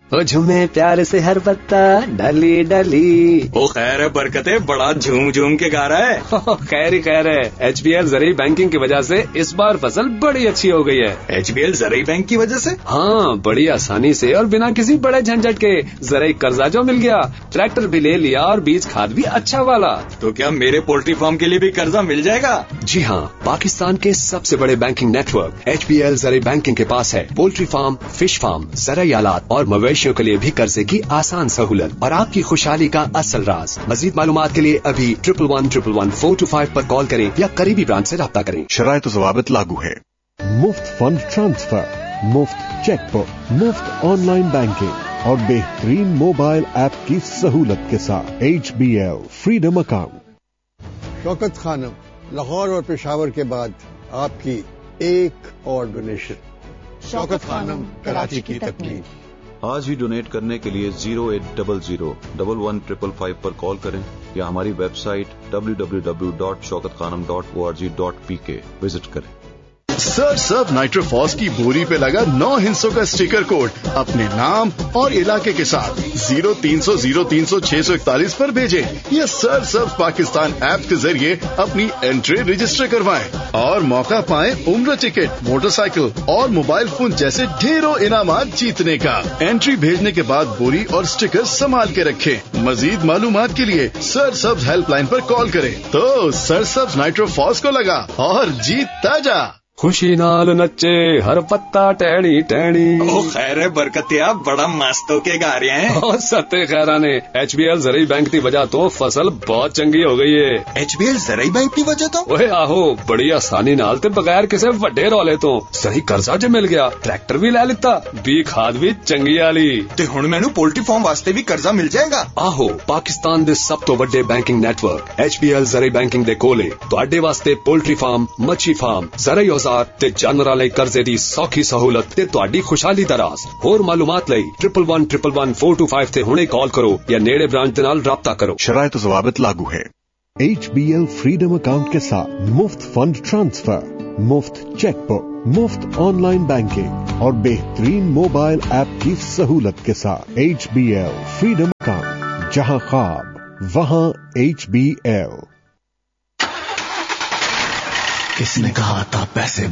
وہ جھومے پیار سے ہر پتا ڈلی ڈلی. وہ خیر ہے برکتے بڑا جھوم جھوم کے گا رہا ہے. خیر ہی خیر ہے. HBL زرعی بینکنگ کی وجہ سے اس بار فصل بڑی اچھی ہو گئی ہے. HBL زرعی بینک کی وجہ سے؟ ہاں, بڑی آسانی سے اور بنا کسی بڑے جھنجٹ کے زرعی قرضہ جو مل گیا, ٹریکٹر بھی لے لیا اور بیج کھاد بھی اچھا والا. تو کیا میرے پولٹری فارم کے لیے بھی قرضہ مل جائے گا؟ جی ہاں, پاکستان کے سب سے بڑے بینکنگ نیٹ ورک HBL زرعی بینکنگ کے پاس ہے پولٹری فارم, فش فارم, زرعی آلات اور مویشیوں کے لیے بھی قرضے کی آسان سہولت اور آپ کی خوشحالی کا اصل راز. مزید معلومات کے لیے ابھی 111111 پر کال کریں یا قریبی برانچ سے رابطہ کریں. شرائط و ضوابط لاگو ہے. مفت فنڈ ٹرانسفر, مفت چیک بک, مفت آن لائن بینکنگ اور بہترین موبائل ایپ کی سہولت کے ساتھ HBL فریڈم اکاؤنٹ. شوکت خانم, لاہور اور پشاور کے بعد آپ کی ایک اور ڈونیشن. شوکت خانم, کراچی کی تکمیل. آج ہی ڈونیٹ کرنے کے لیے 0800-111555 پر کال کریں یا ہماری ویب سائٹ www.shaukatkhanam.org.pk وزٹ کریں. سر سب نائٹروفاس کی بوری پہ لگا 9 ہندسوں کا اسٹیکر کوڈ اپنے نام اور علاقے کے ساتھ 0300-0300-641 پر بھیجیں یا سر سب پاکستان ایپ کے ذریعے اپنی انٹری رجسٹر کروائیں اور موقع پائیں عمرہ ٹکٹ, موٹر سائیکل اور موبائل فون جیسے ڈھیروں انعامات جیتنے کا. انٹری بھیجنے کے بعد بوری اور اسٹیکر سنبھال کے رکھیں. مزید معلومات کے لیے سر سبز ہیلپ لائن پر کال کریں. تو سر سبز نائٹروفاس کو لگا اور جیتتا جا. خوشی نال نچے ہر پتا ٹہنی ٹہنی. وہ خیر ہے برکتیا بڑا مست ہو کے گا رہے ہیں. ستے خیرانے HBL زرعی بینک کی وجہ تو فصل بہت چنگی ہو گئی ہے. HBL زرعی بینک کی وجہ تو وہ آہو بڑی آسانی نال تے بغیر کسی وڈے رولے تو صحیح قرضہ جو مل گیا, ٹریکٹر بھی لے لیتا, بی کھاد بھی چنگی والی. تے ہن مینوں پولٹری فارم واسطے بھی قرضہ مل جائے گا. آہو, پاکستان دے سب تو وڈے بینکنگ نیٹ ورک HBL زرعی بینکنگ دے کولے تواڈے واسطے پولٹری فارم, مچھی فارم, زرعی تے جانوراں لئی قرضے دی سوکھی سہولت تے تہاڈی خوشحالی دا راز. ہور معلومات لئی 111111 تے ہنے کال کرو یا نیڑے برانچ دے نال رابطہ کرو. شرائط و ضوابط لاگو ہے. HBL فریڈم اکاؤنٹ کے ساتھ مفت فنڈ ٹرانسفر, مفت چیک بک, مفت آن لائن بینکنگ اور بہترین موبائل ایپ کی سہولت کے ساتھ HBL فریڈم اکاؤنٹ. جہاں خواب وہاں HBL. کس نے کہا تھا پیسے